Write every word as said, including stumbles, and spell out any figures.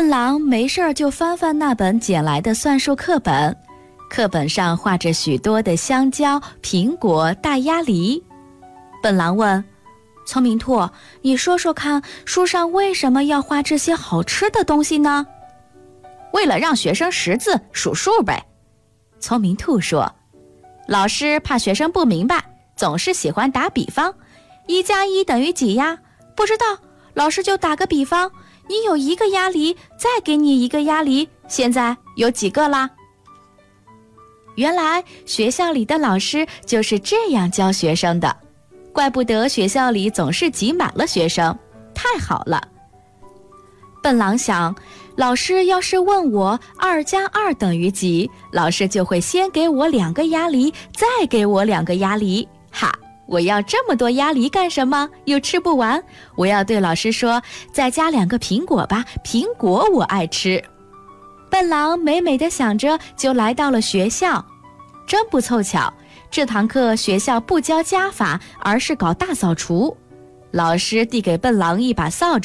笨狼没事儿就翻翻那本捡来的算术课本，课本上画着许多的香蕉、苹果、大鸭梨。笨狼问：聪明兔，你说说看，书上为什么要画这些好吃的东西呢？ 为了让学生识字数数呗。 聪明兔说。 老师怕学生不明白，总是喜欢打比方。一加一等于几呀？ 不知道，老师就打个比方，你有一个鸭梨，再给你一个鸭梨，现在有几个啦？原来学校里的老师就是这样教学生的，怪不得学校里总是挤满了学生，太好了。笨狼想，老师要是问我二加二等于几，老师就会先给我两个鸭梨，再给我两个鸭梨。哈，我要这么多鸭梨干什么？又吃不完。我要对老师说，再加两个苹果吧，苹果我爱吃。笨狼美美地想着，就来到了学校。真不凑巧，这堂课学校不教加法，而是搞大扫除。老师递给笨狼一把扫帚，